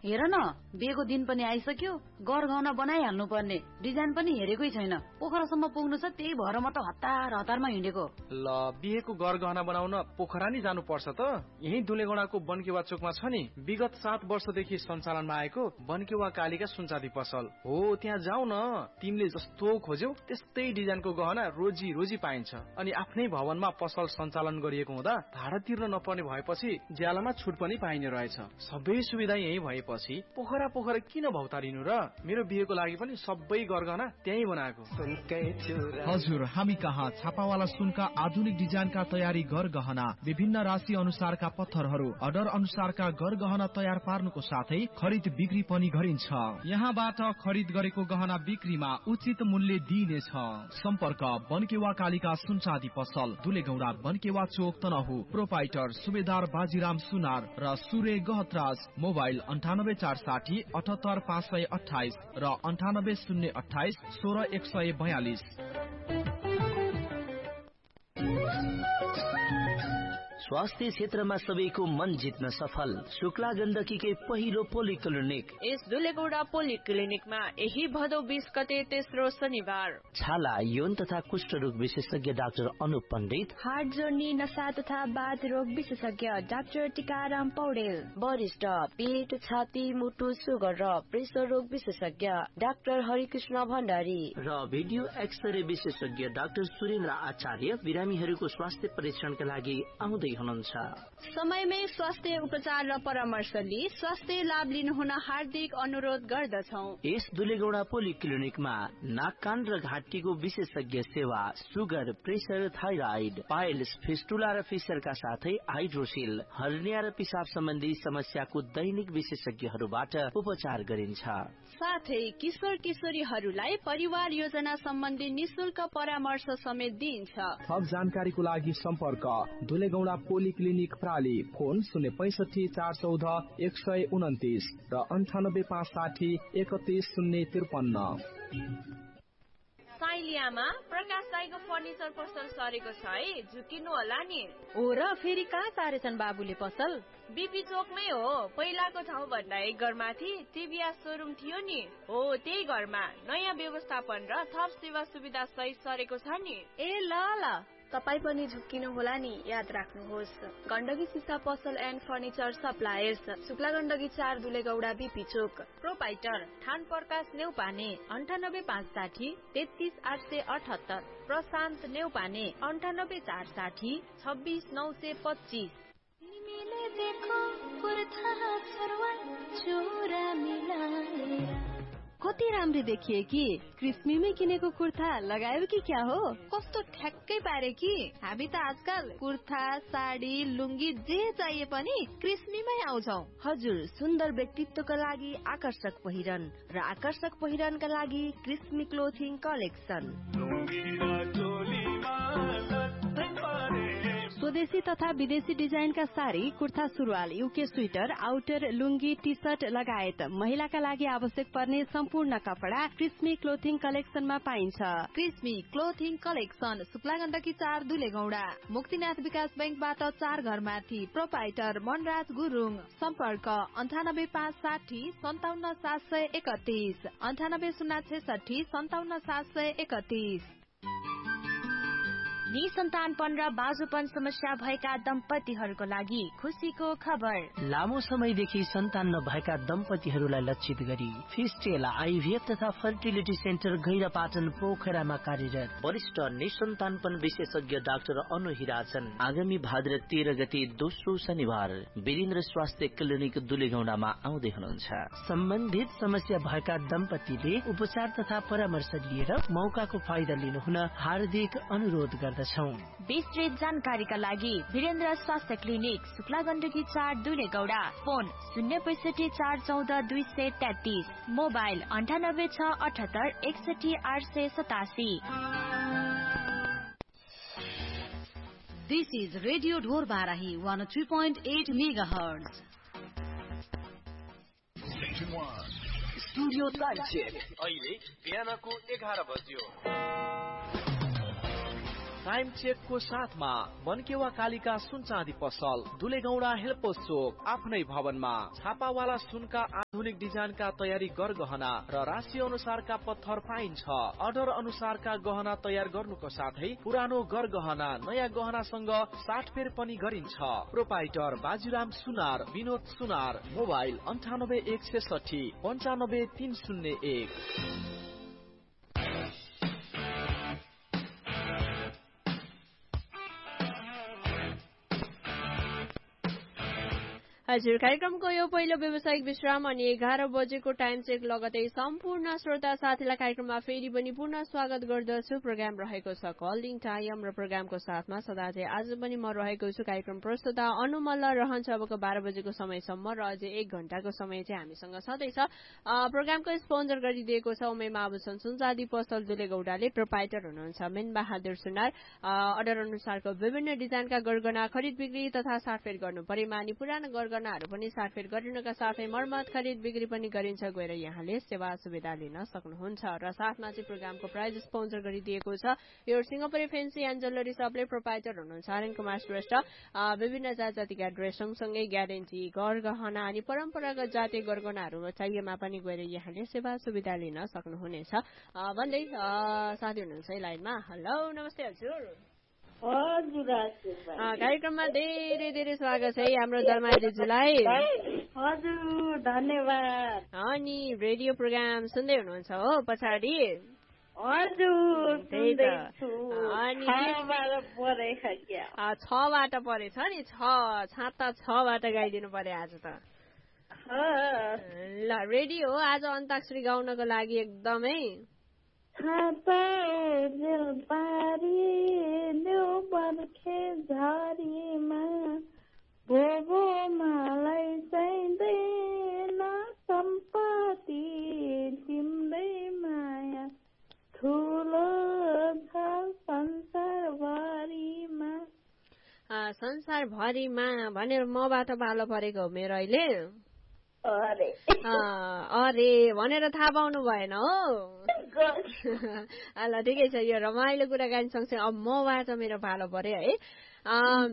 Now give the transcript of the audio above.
हेर न, बिहेको दिन पनि आइसक्यो, गरगहना बनाइहाल्नु पर्ने। डिजाइन पनि हेरेकै छैन, पोखरासम्म पुग्नु छ, त्यही भएर म त हतारमा हिँडेको। ल, बिहेको गरगहना बनाउन पोखरा नि जानु पर्छ त? यही दुलेगौडाको बनकेवा चोकमा छ नि, विगत 7 वर्षदेखि सञ्चालनमा आएको बनकेवा कालिका सुनचाँदी पसल हो। त्यहाँ जाऊ न, तिमीले जस्तो खोज्यौ त्यस्तै डिजाइनको गहना रोजी पाइन्छ। अनि आफ्नै भवनमा पसल सञ्चालन गरिएको हुँदा भाडा तिर्न नपर्ने भएपछि ज्यालामा छुट पनि पाइने रहेछ। सबै सुविधा यही भएपछि पोखरा किन भौतारिनु र? मेरो बिहेको लागि पनि सबै गरगहना त्यही बनाएको। हजुर, हामी कहाँ छापावाला सुनका आधुनिक डिजाइनका तयारी गरगहना, विभिन्न राशि अनुसारका पत्थरहरू, अर्डर अनुसारका गरगहना तयार पार्नुको साथै खरिद बिक्री पनि गरिन्छ। यहाँबाट खरिद गरेको गहना बिक्रीमा उचित मूल्य दिइनेछ। सम्पर्क बनकेवा कालिका सुनचाँदी पसल, दुलेगौडा, बनकेवा चोक, तनहु। प्रोपाइटर सुबेदार बाजीराम सुनार र सुरे गहतराज। मोबाइल 9846 78528 र 98028 16142। स्वास्थ्य क्षेत्रमा सबैको मन जित्न सफल शुक्ला गण्डकीकै पहिलो पोलिक्लिनिक। यस दुलेगौडा पोलिक्लिनिकमा यही भदौ 20 गते तेस्रो शनिबार छाला, यौन तथा कुष्ठ रोग विशेषज्ञ डाक्टर अनुप पण्डित, हार्ट जोर्नी, नसा तथा बाथ रोग विशेषज्ञ डाक्टर टिकाराम पौडेल, वरिष्ठ पेट, छाती, मुटु, सुगर र प्रेसर रोग विशेषज्ञ डाक्टर हरिकृष्ण भण्डारी र भिडियो एक्सरे विशेषज्ञ डाक्टर सुरेन्द्र आचार्य बिरामीहरूको स्वास्थ्य परीक्षणका लागि आउँदै हुनुहुन्छ। समयमै स्वास्थ्य उपचार र परामर्श लिई स्वास्थ्य लाभ लिनुहुन हार्दिक अनुरोध गर्दछौं। यस दुलेगौडा पोलिक्लिनिकमा नाक, कान र घाँटीको विशेषज्ञ सेवा, sugar, pressure, thyroid, piles, fistula र फिसरका साथै हाइड्रोसिल, हर्निया र पिसाब सम्बन्धी समस्याको दैनिक विशेषज्ञहरूबाट उपचार गरिन्छ। साथै किशोर किशोरीहरूलाई परिवार योजना सम्बन्धी निशुल्क परामर्श समेत दिइन्छ। थप जानकारीको लागि सम्पर्क दुलेगौडा पोलिक्लिनिक प्राली, फोन 065 414 129 र 98 560 31053। साइलियामा प्रकाश दाइको फर्निचर पसल सरेको छ है, झुकिनु होला नि। हो र, फेरि कहाँ सारेछन् बाबुले पसल? बीपी चोकमै हो, पहिलाको ठाउँ भन्दा एक घर माथि टिभीएस शोरूम थियो नि, हो त्यही घरमा नयाँ व्यवस्थापन र थप सेवा सुविधा सहित सरेको छ नि। ए ल तपाई पनि झुक्किनु होला नि, याद राख्नुहोस्। गण्डकी सिसा पसल and furniture suppliers, Shukla Gandaki 4 दुलेगौडा BP Chowk. Proprietor ठान प्रकाश नेउपाने 98560 33878, प्रशान्त नेउपाने 98460 26925। तिमीले देखो कुर्ता सरवाल चोरा मिलाएर कति राम्रो देखिए कि क्रिस्मीमै किनेको कुर्ता लगायो कि क्या हो? कस्तो ठ्याक्कै पारे कि हामी त आजकल कुर्ता, साडी, लुङ्गी जे चाहिए पनि क्रिस्मीमै आउँछौ। हजुर, सुन्दर व्यक्तित्वका लागि आकर्षक पहिरन र आकर्षक पहिरनका लागि क्रिस्मी क्लोथिङ कलेक्सन। स्वदेशी तथा विदेशी डिजाइनका साडी, कुर्ता, सुरुवाल, युके स्वेटर, आउटर, लुङ्गी, टी सर्ट लगायत महिलाका लागि आवश्यक पर्ने सम्पूर्ण कपडा क्रिस्मी क्लोथिङ कलेक्सनमा पाइन्छ। क्रिस्मी क्लोथिङ कलेक्सन, शुक्ला गण्डकी 4 दुलेगौडा, मुक्तिनाथ विकास बैंकबाट 4 घर माथि। प्रोपाइटर मनराज गुरुङ। सम्पर्क 98560 57731 98066 57731। निसन्तानपन र बाजुपन समस्या भएका दम्पतिहरूको लागि खुसीको खबर। लामो समयदेखि सन्तान नभएका दम्पतिहरूलाई लक्षित गरी फिस्टेला आइभीएफ तथा फर्टिलिटी सेन्टर गैरापाटन पोखरामा कार्यरत वरिष्ठ निसन्तानपन विशेषज्ञ डाक्टर अनु हिराचन आगामी भाद्र 13 गते दोस्रो शनिबार वीरेन्द्र स्वास्थ्य क्लिनिक दुलेगौडामा आउँदै हुनुहुन्छ। सम्बन्धित समस्या भएका दम्पतिले उपचार तथा परामर्श लिएर मौकाको फाइदा लिनुहुन हार्दिक अनुरोध गर्दछौं। विस्तृत जानकारीका लागि वीरेन्द्र स्वास्थ्य clinic, Shukla Gandaki 4 दुलेगौडा, phone 065 414 233, mobile 98 678 61 887। This is Radio Dhor Barahi 103.8 MHz. Studio time check अहिले बिहानको 11 बज्यो। टाइम चेकको साथमा बनकेवा कालिका सुन चाँदी पसल दुलेगौडा हेल्पोस चोक आफ्नै भवनमा छापावाला सुनका आधुनिक डिजाइनका तयारी गरगहना र राशि अनुसारका पत्थर पाइन्छ। अर्डर अनुसारका गहना तयार गर्नुको साथै पुरानो गरगहना नयाँ गहनासँग साटफेर पनि गरिन्छ। प्रोपाइटर बाजुराम सुनार, विनोद सुनार, मोबाइल 9816 95301। हजुर, कार्यक्रमको यो पहिलो व्यावसायिक विश्राम अनि 11 बजेको टाइम चेक लगतै सम्पूर्ण श्रोता साथीलाई कार्यक्रममा फेरि पनि पुनः स्वागत गर्दछु। प्रोग्राम रहेको छ कलिङ टाइम र प्रोग्रामको साथमा सदा चाहिँ आज पनि म रहेको छु। कार्यक्रम प्रस्तुता अनुमल्ल रहन्छ अबको 12 बजेको समयसम्म र अझै 1 घण्टाको समय चाहिँ हामीसँग छँदैछ। प्रोग्रामको स्पोन्सर गरिदिएको छ उमेमा आभूषण सुनचाँदी पसल दुलेगौडाले। प्रोपाइटर हुनुहुन्छ मेन बहादुर सुनार। अर्डर अनुसारको विभिन्न डिजाइनका गरगहना खरिद बिक्री तथा साटफेर गर्नु परेमा अनि पुरानो गरगहनाहरू पनि साटफेर गरिनुका साथै मर्मत खरिद बिक्री पनि गरिन्छ। गएर यहाँले सेवा सुविधा लिन सक्नुहुन्छ। र साथमा चाहिँ प्रोग्रामको प्राइज स्पोन्सर गरिदिएको छ यो सिंगापुरी फेन्सी एन्ड ज्वेलरी सबले। प्रोपाइटर हुनुहुन्छ आर्यन कुमार श्रेष्ठ। विभिन्न जात जातिका ड्रेस सँगसँगै ग्यारेन्टी गरगहना अनि परम्परागत जातीय गरगहनाहरू चाहिएमा पनि गएर यहाँले सेवा सुविधा लिन सक्नुहुनेछ भन्दै साथी हुनुहुन्छ है लाइनमा। हेलो, नमस्ते हजुर। कार्यक्रममा धेरै धेरै स्वागत छ है हाम्रो दलमाया दिजुलाई। हजुर, धन्यवाद। अनि रेडियो प्रोग्राम सुन्दै हुनुहुन्छ हो पछाडि? हजुर, सुन्दैछु। अनि 6बाट परेछ नि, 6 6बाट गाइदिनु पर्यो आज त। ल, रेडी हो आज अन्ताक्षरी गाउनको लागि एकदमै। छाता पारी देऊ बर्खे झरीमा भोगो मलाई चाहिँदैन सम्पत्ति तिम्रै माया ठुलो छ संसारभरिमा। संसारभरिमा भनेर मबाट पालो परेको हो मेरो अहिले। अरे भनेर थाहा पाउनु भएन हो। ल ठिकै छ, यो रमाइलो कुराकानी सँगसँगै अब मबाट मेरो पालो पर्यो है।